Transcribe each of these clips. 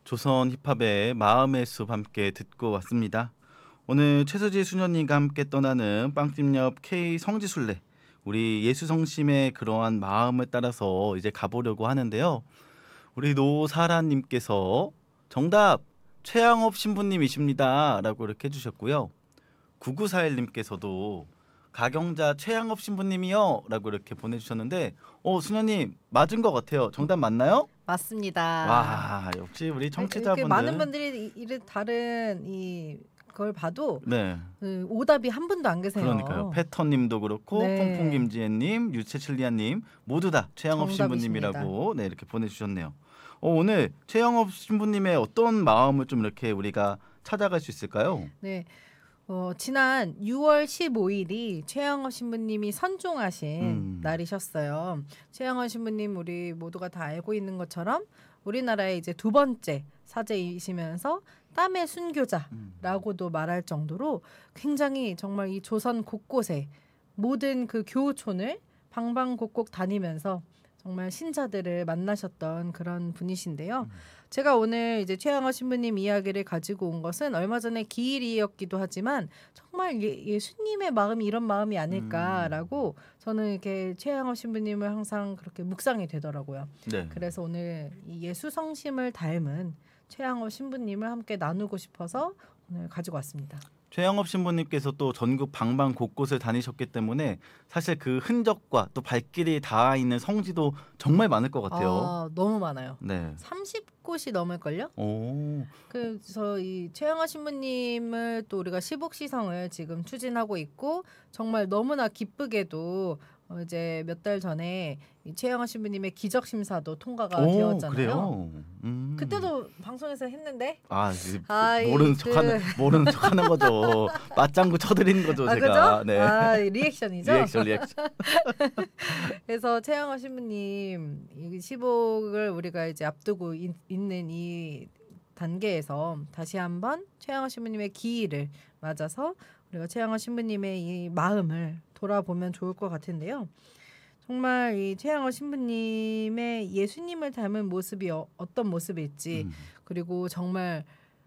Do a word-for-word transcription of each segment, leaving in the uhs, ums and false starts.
조선 힙합의 마음의 숲 함께 듣고 왔습니다. 오늘 최수지 수녀님과 함께 떠나는 빵집 옆 K 성지순례, 우리 예수성심의 그러한 마음을 따라서 이제 가보려고 하는데요. 우리 노사라님께서 정답 최양업 신부님이십니다 라고 이렇게 해주셨고요. 구구사일님께서도 가경자 최양업 신부님이요 라고 이렇게 보내주셨는데 어 수녀님 맞은 것 같아요. 정답 맞나요? 맞습니다. 와 역시 우리 청취자분들 많은 분들이 이런 다른 이 걸 봐도 네. 그 오답이 한 분도 안 계세요. 그러니까요. 패턴님도 그렇고 네. 퐁퐁김지혜님, 유채칠리아님 모두 다 최영업 신부님이라고 네 이렇게 보내주셨네요. 어, 오늘 최영업 신부님의 어떤 마음을 좀 이렇게 우리가 찾아갈 수 있을까요? 네. 어, 지난 유월 십오일이 최영업 신부님이 선종하신 음. 날이셨어요. 최영업 신부님 우리 모두가 다 알고 있는 것처럼 우리나라의 이제 두 번째 사제이시면서 땀의 순교자라고도 음. 말할 정도로 굉장히 정말 이 조선 곳곳에 모든 그 교우촌을 방방곡곡 다니면서 정말 신자들을 만나셨던 그런 분이신데요. 음. 제가 오늘 이제 최양호 신부님 이야기를 가지고 온 것은 얼마 전에 기일이었기도 하지만 정말 예, 예수님의 마음이 이런 마음이 아닐까라고 음. 저는 이렇게 최양호 신부님을 항상 그렇게 묵상이 되더라고요. 네. 그래서 오늘 이 예수 성심을 닮은 최양호 신부님을 함께 나누고 싶어서 오늘 가지고 왔습니다. 최영업 신부님께서 또 전국 방방 곳곳을 다니셨기 때문에 사실 그 흔적과 또 발길이 닿아 있는 성지도 정말 많을 것 같아요. 아, 너무 많아요. 네. 삼십 곳이 넘을걸요? 오. 그래서 이 최영아 신부님을 또 우리가 시복시성을 지금 추진하고 있고 정말 너무나 기쁘게도 어 이제 몇 달 전에 이 최영아 신부님의 기적 심사도 통과가 오, 되었잖아요. 그래요? 음. 그때도 방송에서 했는데 아, 아, 모르는 그... 척하는 모르는 척하는 거죠. 맞장구 쳐드리는 거죠, 아, 제가. 그죠? 네. 아, 리액션이죠. 리액션, 리액션. 그래서 최영아 신부님 이 시복을 우리가 이제 앞두고 있, 있는 이 단계에서 다시 한번 최양호 신부님의 기일을 맞아서 우리가 최양호 신부님의 이 마음을 돌아보면 좋을 것 같은데요. 정말 이 최양호 신부님의 예수님을 닮은 모습이 어, 어떤 모습일지 음. 그리고 정말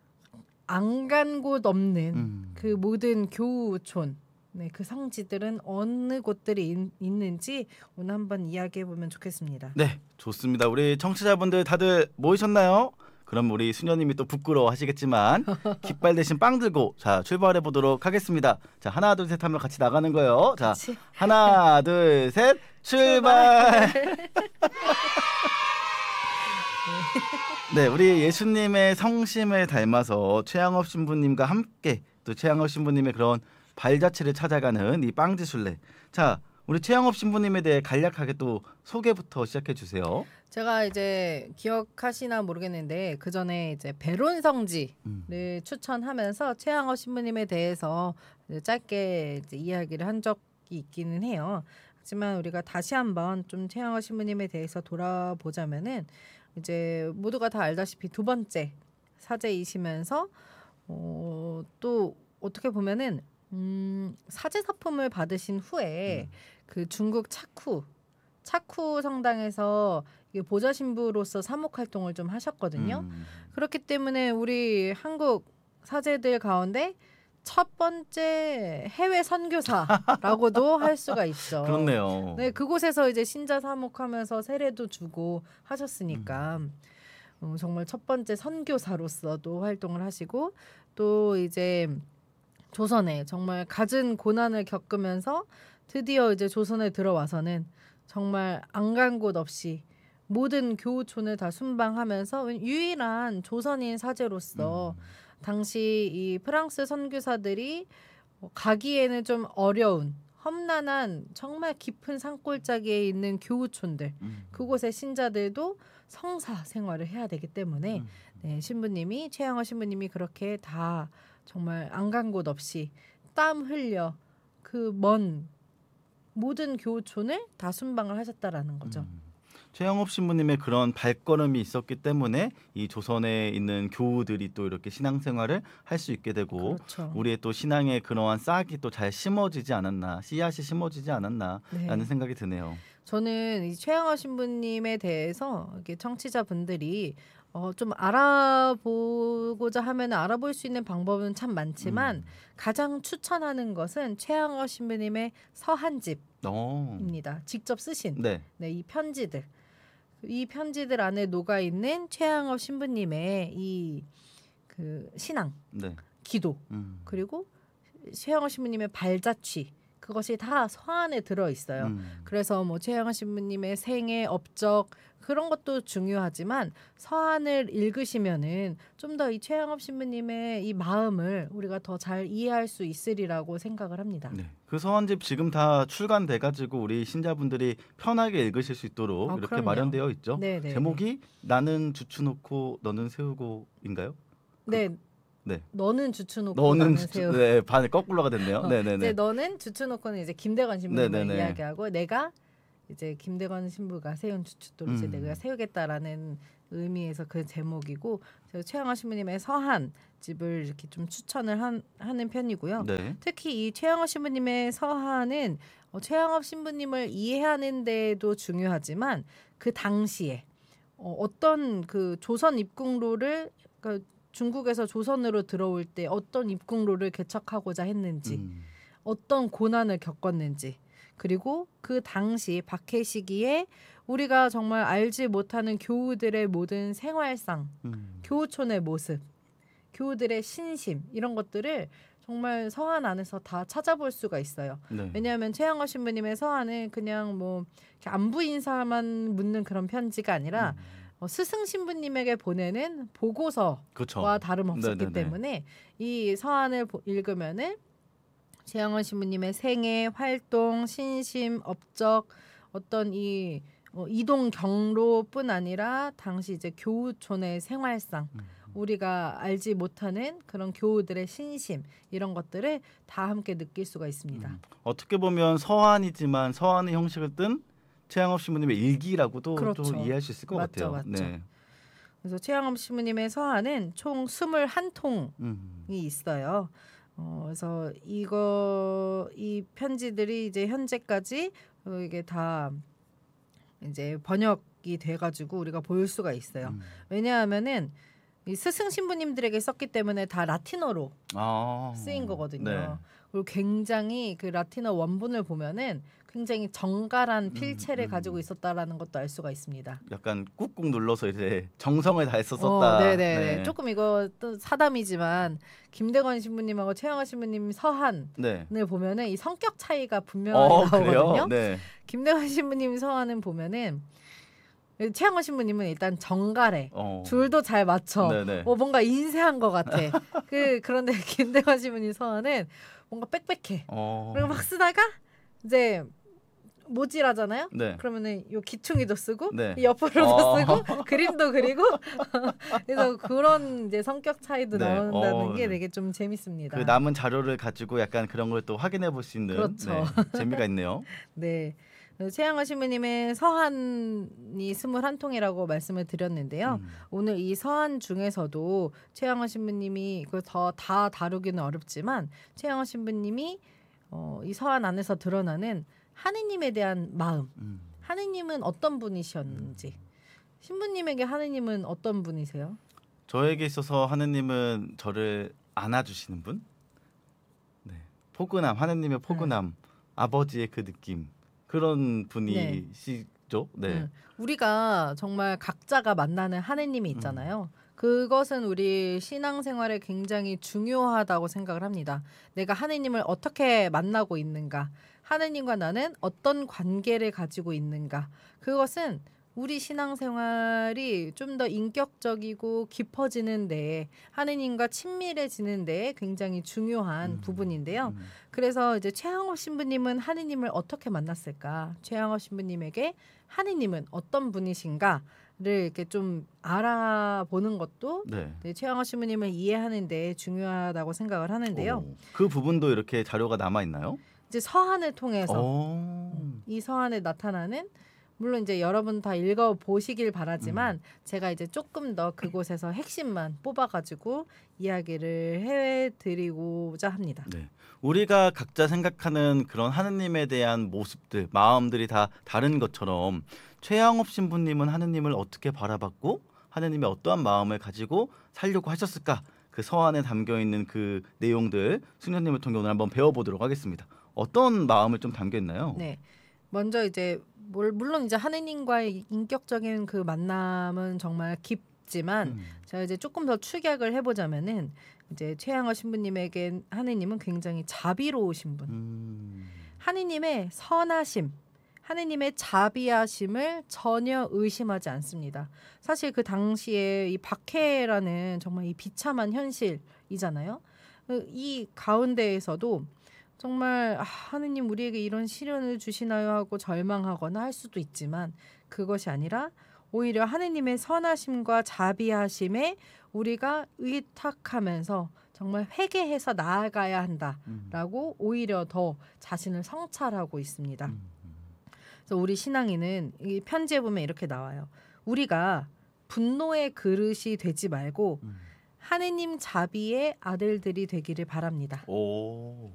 안 간 곳 없는 음. 그 모든 교우촌 네, 그 성지들은 어느 곳들이 있, 있는지 오늘 한번 이야기해 보면 좋겠습니다. 네, 좋습니다. 우리 청취자분들 다들 모이셨나요? 그럼 우리 수녀님이 또 부끄러워하시겠지만 깃발 대신 빵 들고 자 출발해 보도록 하겠습니다. 자 하나 둘 셋 하면 같이 나가는 거예요. 자 그치? 하나 둘 셋 출발. 네, 우리 예수님의 성심을 닮아서 최양업 신부님과 함께 또 최양업 신부님의 그런 발자취를 찾아가는 이 빵지순례. 자 우리 최양업 신부님에 대해 간략하게 또 소개부터 시작해 주세요. 제가 이제 기억하시나 모르겠는데 그 전에 이제 배론성지를 음. 추천하면서 최양호 신부님에 대해서 짧게 이제 이야기를 한 적이 있기는 해요. 하지만 우리가 다시 한번 좀 최양호 신부님에 대해서 돌아보자면은 이제 모두가 다 알다시피 두 번째 사제이시면서 어, 또 어떻게 보면은 음, 사제사품을 받으신 후에 음. 그 중국 차쿠 차쿠 성당에서 보좌 신부로서 사목 활동을 좀 하셨거든요. 음. 그렇기 때문에 우리 한국 사제들 가운데 첫 번째 해외 선교사라고도 할 수가 있죠. 그렇네요. 네, 그곳에서 이제 신자 사목하면서 세례도 주고 하셨으니까 음. 음, 정말 첫 번째 선교사로서도 활동을 하시고 또 이제 조선에 정말 갖은 고난을 겪으면서 드디어 이제 조선에 들어와서는 정말 안 간 곳 없이 모든 교우촌을 다 순방하면서 유일한 조선인 사제로서 음. 당시 이 프랑스 선교사들이 가기에는 좀 어려운 험난한 정말 깊은 산골짜기에 있는 교우촌들 음. 그곳의 신자들도 성사 생활을 해야 되기 때문에 음. 네, 신부님이 최양호 신부님이 그렇게 다 정말 안 간 곳 없이 땀 흘려 그 먼 모든 교우촌을 다 순방을 하셨다라는 거죠. 음. 최영업 신부님의 그런 발걸음이 있었기 때문에 이 조선에 있는 교우들이 또 이렇게 신앙생활을 할 수 있게 되고 그렇죠. 우리의 또 신앙의 그러한 싹이 또 잘 심어지지 않았나 씨앗이 심어지지 않았나라는 네. 생각이 드네요. 저는 이 최양호 신부님에 대해서 이렇게 청취자분들이 어, 좀 알아보고자 하면 알아볼 수 있는 방법은 참 많지만 음. 가장 추천하는 것은 최양호 신부님의 서한집입니다. 어. 직접 쓰신 네. 네, 이 편지들. 이 편지들 안에 녹아 있는 최양호 신부님의 이 그 신앙, 네. 기도, 음. 그리고 최양호 신부님의 발자취, 그것이 다 서한에 들어 있어요. 음. 그래서 뭐 최양호 신부님의 생애, 업적 그런 것도 중요하지만 서한을 읽으시면은 좀 더 이 최양호 신부님의 이 마음을 우리가 더 잘 이해할 수 있으리라고 생각을 합니다. 네. 그 서한집 지금 다 출간돼 가지고 우리 신자분들이 편하게 읽으실 수 있도록 어, 이렇게 그럼요. 마련되어 있죠. 네네. 제목이 나는 주추놓고 너는 세우고인가요? 네, 네. 너는 주추 놓고 너는 나는 주추, 세우. 네, 반 거꾸로가 됐네요. 어, 네, 네, 이제 네. 너는 주추 놓고는 이제 김대건 신부님을 네네네. 이야기하고 내가 이제 김대건 신부가 세운 주춧돌을 이제 음. 내가 세우겠다라는 의미에서 그 제목이고, 제가 최양호 신부님의 서한 집을 이렇게 좀 추천을 한, 하는 편이고요. 네. 특히 이 최양호 신부님의 서한은 어, 최양호 신부님을 이해하는 데도 중요하지만 그 당시에 어, 어떤 그 조선 입국로를 그러니까 중국에서 조선으로 들어올 때 어떤 입국로를 개척하고자 했는지, 음. 어떤 고난을 겪었는지, 그리고 그 당시 박해 시기에 우리가 정말 알지 못하는 교우들의 모든 생활상, 음. 교우촌의 모습, 교우들의 신심, 이런 것들을 정말 서한 안에서 다 찾아볼 수가 있어요. 네. 왜냐하면 최양호 신부님의 서한은 그냥 뭐 이렇게 안부 인사만 묻는 그런 편지가 아니라 음. 어, 스승 신부님에게 보내는 보고서와 그렇죠. 다름없었기 네네네. 때문에 이 서한을 보- 읽으면은 최양호 신부님의 생애, 활동, 신심, 업적, 어떤 이 어, 이동 경로뿐 아니라 당시 이제 교우촌의 생활상, 음. 우리가 알지 못하는 그런 교우들의 신심, 이런 것들을 다 함께 느낄 수가 있습니다. 음. 어떻게 보면 서한이지만 서한의 형식을 뜬 최양업 신부님의 일기라고도 그렇죠. 좀 이해할 수 있을 것 맞죠, 같아요. 맞죠. 네. 그래서 최양업 신부님의 서한은 총 스물한 통이 음. 있어요. 어, 그래서 이거 이 편지들이 이제 현재까지 어, 이게 다 이제 번역이 돼가지고 우리가 볼 수가 있어요. 음. 왜냐하면은 이 스승 신부님들에게 썼기 때문에 다 라틴어로 아. 쓰인 거거든요. 네. 그리고 굉장히 그 라틴어 원본을 보면은 굉장히 정갈한 음, 필체를 음. 가지고 있었다라는 것도 알 수가 있습니다. 약간 꾹꾹 눌러서 이제 정성을 다해서 어, 썼다. 네네. 네. 조금 이거 또 사담이지만 김대건 신부님하고 최영하 신부님 서한을 네. 보면은 이 성격 차이가 분명하게 어, 그래요? 나오거든요. 네. 김대건 신부님 서한은 보면은 최영하 신부님은 일단 정갈해. 어. 줄도 잘 맞춰. 네네. 어, 뭔가 인쇄한 것 같아. 그 그런데 김대건 신부님 서한은 뭔가 빽빽해. 어. 그리고 막 쓰다가 이제 모질하잖아요. 네. 그러면은 요 기퉁이도 쓰고 네. 이 옆으로도 어. 쓰고 그림도 그리고 그래서 그런 이제 성격 차이도 네. 나온다는 어, 게 네. 되게 좀 재밌습니다. 그 남은 자료를 가지고 약간 그런 걸 또 확인해 볼 수 있는 그렇죠. 네, 재미가 있네요. 네. 최양화 신부님의 서한이 스물한 통이라고 말씀을 드렸는데요. 음. 오늘 이 서한 중에서도 최양화 신부님이 이걸 더 다 다루기는 어렵지만 최양화 신부님이 어, 이 서한 안에서 드러나는 하느님에 대한 마음, 음. 하느님은 어떤 분이셨는지, 신부님에게 하느님은 어떤 분이세요? 저에게 있어서 하느님은 저를 안아주시는 분, 네. 포근함, 하느님의 포근함, 아버지의 그 느낌 그런 분이시죠. 네. 음, 우리가 정말 각자가 만나는 하느님이 있잖아요. 그것은 우리 신앙생활에 굉장히 중요하다고 생각을 합니다. 내가 하느님을 어떻게 만나고 있는가, 하느님과 나는 어떤 관계를 가지고 있는가, 그것은 우리 신앙생활이 좀 더 인격적이고 깊어지는 데에, 하느님과 친밀해지는 데에 굉장히 중요한 음. 부분인데요. 음. 그래서 이제 최양호 신부님은 하느님을 어떻게 만났을까? 최양호 신부님에게 하느님은 어떤 분이신가를 이렇게 좀 알아보는 것도 네. 네, 최양호 신부님을 이해하는 데 중요하다고 생각을 하는데요. 오, 그 부분도 이렇게 자료가 남아 있나요? 이제 서한을 통해서 오. 이 서한에 나타나는 물론 이제 여러분 다 읽어 보시길 바라지만 음. 제가 이제 조금 더 그곳에서 핵심만 뽑아가지고 이야기를 해드리고자 합니다. 네, 우리가 각자 생각하는 그런 하느님에 대한 모습들, 마음들이 다 다른 것처럼 최양업 신부님은 하느님을 어떻게 바라봤고 하느님의 어떠한 마음을 가지고 살려고 하셨을까? 그 서안에 담겨 있는 그 내용들 수녀님을 통해 오늘 한번 배워보도록 하겠습니다. 어떤 마음을 좀 담겨 있나요? 네, 먼저 이제 물론 이제 하느님과의 인격적인 그 만남은 정말 깊지만 음. 제가 이제 조금 더 축약을 해보자면은 이제 최양호 신부님에게 하느님은 굉장히 자비로우신 분, 음. 하느님의 선하심, 하느님의 자비하심을 전혀 의심하지 않습니다. 사실 그 당시에 이 박해라는 정말 이 비참한 현실이잖아요. 이 가운데에서도 정말 아, 하느님 우리에게 이런 시련을 주시나요 하고 절망하거나 할 수도 있지만 그것이 아니라 오히려 하느님의 선하심과 자비하심에 우리가 의탁하면서 정말 회개해서 나아가야 한다라고 음. 오히려 더 자신을 성찰하고 있습니다. 음. 그래서 우리 신앙인은 이 편지에 보면 이렇게 나와요. 우리가 분노의 그릇이 되지 말고 음. 하느님 자비의 아들들이 되기를 바랍니다. 오.